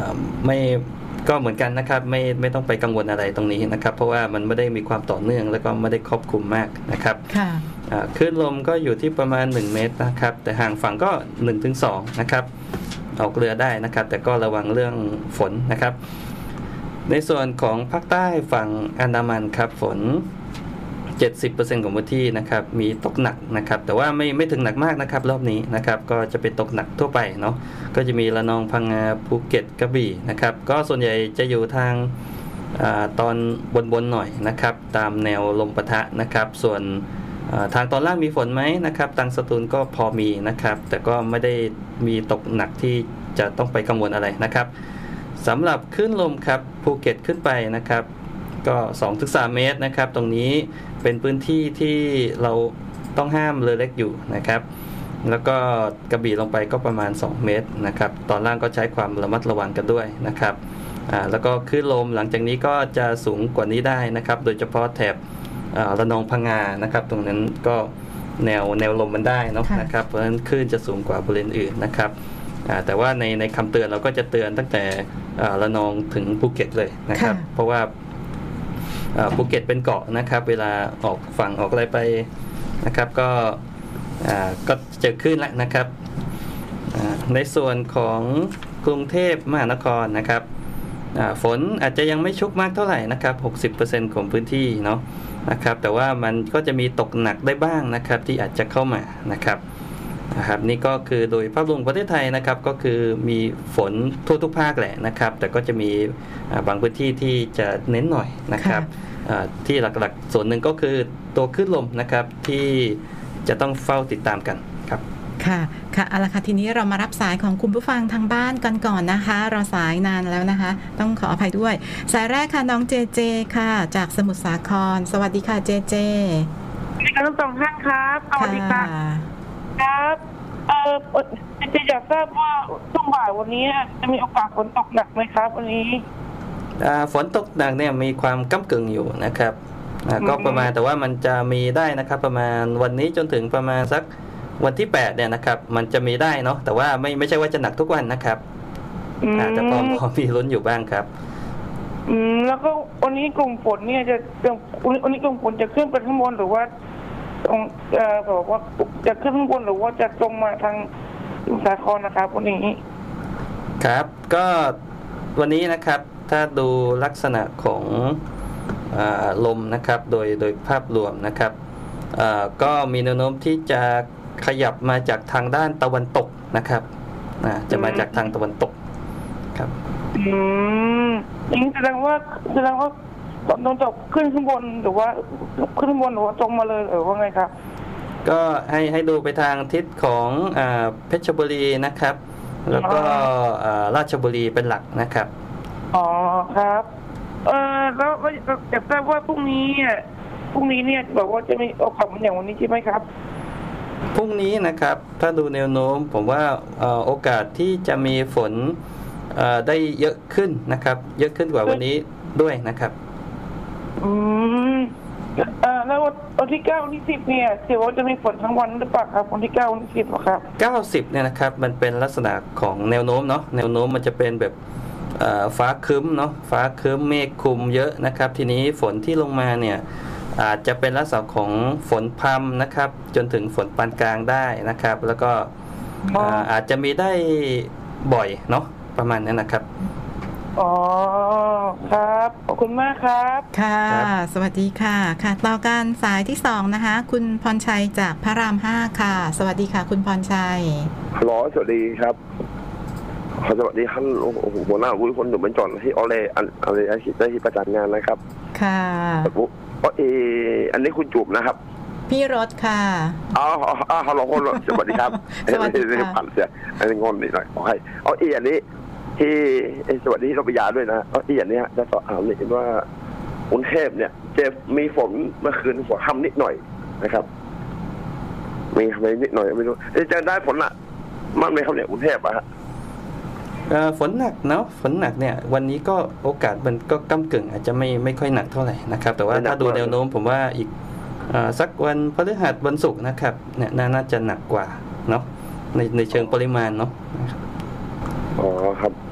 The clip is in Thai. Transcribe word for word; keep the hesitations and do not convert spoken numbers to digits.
ไม่ก็เหมือนกันนะครับไม่ไม่ต้องไปกังวลอะไรตรงนี้นะครับเพราะว่ามันไม่ได้มีความต่อเนื่องแล้วก็ไม่ได้ครอบคลุมมากนะครับคลื่นลมก็อยู่ที่ประมาณหนึ่งเมตรนะครับแต่ห่างฝั่งก็ หนึ่งถึงสอง นะครับออกเรือได้นะครับแต่ก็ระวังเรื่องฝนนะครับในส่วนของภาคใต้ฝั่งอันดามันครับฝน เจ็ดสิบเปอร์เซ็นต์ ของพื้นที่นะครับมีตกหนักนะครับแต่ว่าไม่ไม่ถึงหนักมากนะครับรอบนี้นะครับก็จะเป็นตกหนักทั่วไปเนาะก็จะมีระนองพังงาภูเก็ตกระบี่นะครับก็ส่วนใหญ่จะอยู่ทางอาตอนบนๆหน่อยนะครับตามแนวลมปะทะนะครับส่วนทางตอนล่างมีฝนไหมนะครับทางสตูลก็พอมีนะครับแต่ก็ไม่ได้มีตกหนักที่จะต้องไปกังวลอะไรนะครับสำหรับคลื่นลมครับภูเก็ตขึ้นไปนะครับก็ สองถึงสาม เมตรนะครับตรงนี้เป็นพื้นที่ที่เราต้องห้ามเรือเล็กอยู่นะครับแล้วก็กระบี่ลงไปก็ประมาณสองเมตรนะครับตอนล่างก็ใช้ความระมัดระวังกันด้วยนะครับอ่าแล้วก็คลื่นลมหลังจากนี้ก็จะสูงกว่านี้ได้นะครับโดยเฉพาะแถบระนองพังงานะครับตรงนั้นก็แนวแนวลมมันได้เนาะนะครับเพราะฉะนั้นคลื่นจะสูงกว่าบริเวณอื่นนะครับแต่ว่าในในคำเตือนเราก็จะเตือนตั้งแต่ระนองถึงภูเก็ตเลยนะครับเพราะว่าภูเก็ตเป็นเกาะนะครับเวลาออกฝั่งออกอะไรไปนะครับก็ก็เจอคลื่นแล้วนะครับในส่วนของกรุงเทพมหานครนะครับฝนอาจจะยังไม่ชุกมากเท่าไหร่นะครับ หกสิบเปอร์เซ็นต์ ของพื้นที่เนาะนะครับแต่ว่ามันก็จะมีตกหนักได้บ้างนะครับที่อาจจะเข้ามานะครับนะครับนี่ก็คือโดยภาพรวมประเทศไทยนะครับก็คือมีฝนทั่วทุกภาคแหละนะครับแต่ก็จะมีบางพื้นที่ที่จะเน้นหน่อยนะครับที่หลักๆส่วนหนึ่งก็คือตัวคลื่นลมนะครับที่จะต้องเฝ้าติดตามกันครับค่ะค่ะเอาละค่ะทีนี้เรามารับสายของคุณผู้ฟังทางบ้านกันก่อนนะคะรอสายนานแล้วนะคะต้องขออภัยด้วยสายแรกค่ะน้องเจเจค่ะจากสมุทรสาครสวัสดีค่ะเจเจสวัสดีครับทั้งสองท่านครับสวัสดีค่ะครับเออเจอยากทราบว่าช่วงบ่ายวันนี้จะมีโอกาสฝนตกหนักไหมครับวันนี้ฝนตกหนักเนี่ยมีความก้ำกึ่งอยู่นะครับก็ประมาณแต่ว่ามันจะมีได้นะครับประมาณวันนี้จนถึงประมาณสักวันที่แปดเนี่ยนะครับมันจะมีได้เนาะแต่ว่าไม่ไม่ใช่ว่าจะหนักทุกวันนะครับอาจจะพอพอมีลุ้นอยู่บ้างครับอืมแล้วก็วันนี้กลุ่มฝนเนี่ยจะวันนี้กลุ่มฝนจะขึ้นไปข้างบนหรือว่าตรงเอ่อบอกว่าจะขึ้นข้างบนหรือว่าจะตรงมาทางสาครนะครับวันนี้ครับก็วันนี้นะครับถ้าดูลักษณะของลมนะครับโดยโดยภาพรวมนะครับก็มีแนวโน้มที่จะขยับมาจากทางด้านตะวันตกนะครับจะมาจากทางตะวันตกครับอืมนี่แสดงว่าแสดงว่าตะวันตกขึ้นข้างบนหรือว่าขึ้นข้างบนหรือว่าตรงมาเลยหรือว่าไงครับก็ให้ให้ดูไปทางทิศของเพชรบุรีนะครับแล้วก็ราชบุรีเป็นหลักนะครับอ๋อครับเออแล้วอยากทราบว่าพรุ่งนี้พรุ่งนี้เนี่ยบอกว่าจะมีโอกาสเหมือนอย่างวันนี้ใช่ไหมครับพรุ่งนี้นะครับถ้าดูแนวโน้มผมว่าโอกาสที่จะมีฝนได้เยอะขึ้นนะครับเยอะขึ้นกว่าวันนี้ด้วยนะครับอืมเอ่อแล้ววันที่เก้าวันที่สิบเนี่ยถือว่าจะมีฝนทั้งวันหรือเปล่าครับวันที่เก้าวันที่สิบครับเก้าสิบเนี่ยนะครับมันเป็นลักษณะของแนวโน้มเนาะแนวโน้มมันจะเป็นแบบฟ้าครึ้มเนาะฟ้าครึ้มเมฆคลุมเยอะนะครับทีนี้ฝนที่ลงมาเนี่ยอาจจะเป็นลักษณะของฝนพรำนะครับจนถึงฝนปานกลางได้นะครับแล้วก็อาจจะมีได้บ่อยเนาะประมาณนั้นนะครับอ๋อครับขอบคุณมากครับค่ะสวัสดีค่ะค่ะต่อการสายที่สองนะคะคุณพรชัยจากพระรามห้าค่ะสวัสดีค่ะคุณพรชัยฮัลโหลสวัสดีครับสวัสดีท่านหัวหน้าวุฒิพลหนุ่มบรรจงที่ออเลอันอะไรอาชีพได้ที่ประจานงานนะครับค่ะเพราะเออันนี้คุณจูบนะครับพี่รถค่ะอ๋ออ๋อฮัลโหลคนสวัสดีครับสวัสดีค่ะผ่านเสียอันนี้งอนนิดหน่อยขอให้อ๋อเออันนี้ที่สวัสดีที่เราไปยาด้วยนะอ๋อเออันนี้จะสอบถามเลยว่ากรุงเทพเนี่ยจะมีฝนเมื่อคืนฝนทำนิดหน่อยนะครับมีทำนิดหน่อยไม่รู้จะได้ฝนละมันไม่เข้าเนี่ยกรุงเทพอะฮะฝนหนักเนาะฝนหนักเนี่ยวันนี้ก็โอกาสมันก็ก้ำกึ่งอาจจะไม่ไม่ค่อยหนักเท่าไหร่นะครับแต่ว่าถ้าดูแนวโน้มผมว่าอีกสักวันพฤหัสวันศุกร์นะครับเนี่ยน่าจะหนักกว่าเนาะในในเชิงปริมาณเนาะอ๋อครับ